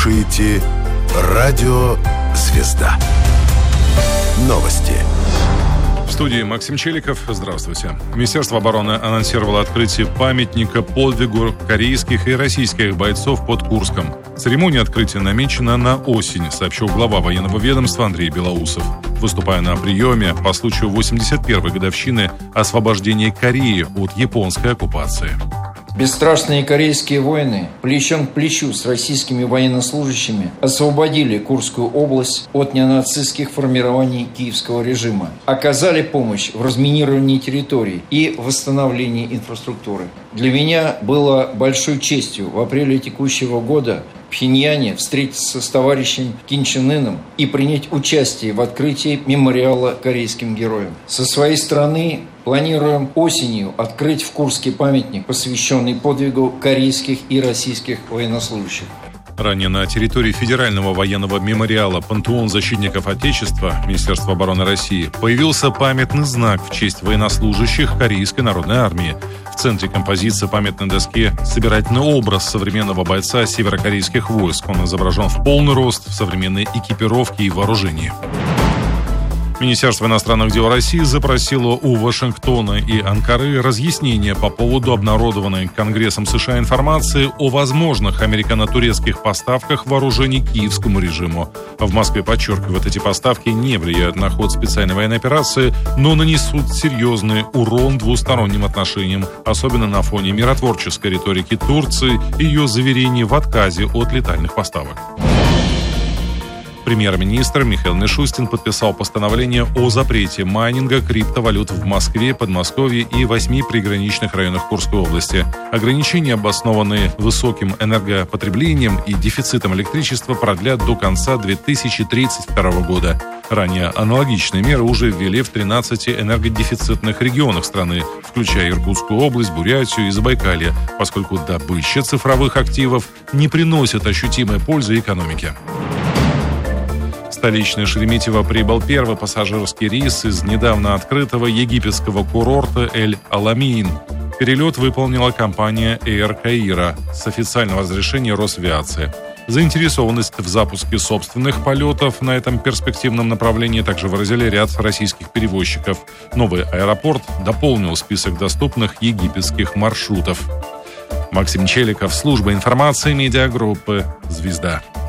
слушаете Радио «Звезда». Новости. В студии Максим Челиков. Здравствуйте. Министерство обороны анонсировало открытие памятника подвигу корейских и российских бойцов под Курском. Церемония открытия намечена на осень, сообщил глава военного ведомства Андрей Белоусов. Выступая на приеме по случаю 81-й годовщины освобождения Кореи от японской оккупации. Бесстрашные корейские воины плечом к плечу с российскими военнослужащими освободили Курскую область от неонацистских формирований киевского режима, оказали помощь в разминировании территорий и восстановлении инфраструктуры. Для меня было большой честью в апреле текущего года в Пхеньяне встретиться с товарищем Ким Чен Ыном и принять участие в открытии мемориала корейским героям. Со своей стороны планируем осенью открыть в Курске памятник, посвященный подвигу корейских и российских военнослужащих. Ранее на территории Федерального военного мемориала «Пантеон защитников Отечества» Министерства обороны России появился памятный знак в честь военнослужащих Корейской народной армии. В центре композиции памятной доски собирательный образ современного бойца северокорейских войск. Он изображен в полный рост в современной экипировке и вооружении. Министерство иностранных дел России запросило у Вашингтона и Анкары разъяснения по поводу обнародованной Конгрессом США информации о возможных американо-турецких поставках вооружений киевскому режиму. В Москве подчеркивают, эти поставки не влияют на ход специальной военной операции, но нанесут серьезный урон двусторонним отношениям, особенно на фоне миротворческой риторики Турции и ее заверений в отказе от летальных поставок. Премьер-министр Михаил Мишустин подписал постановление о запрете майнинга криптовалют в Москве, Подмосковье и 8 приграничных районах Курской области. Ограничения, обоснованные высоким энергопотреблением и дефицитом электричества, продлят до конца 2032 года. Ранее аналогичные меры уже ввели в 13 энергодефицитных регионах страны, включая Иркутскую область, Бурятию и Забайкалье, поскольку добыча цифровых активов не приносит ощутимой пользы экономике. В столичное Шереметьево прибыл первый пассажирский рейс из недавно открытого египетского курорта Эль-Аламейн. Перелет выполнила компания Air Cairo с официального разрешения Росавиации. Заинтересованность в запуске собственных полетов на этом перспективном направлении также выразили ряд российских перевозчиков. Новый аэропорт дополнил список доступных египетских маршрутов. Максим Челиков, служба информации медиагруппы «Звезда».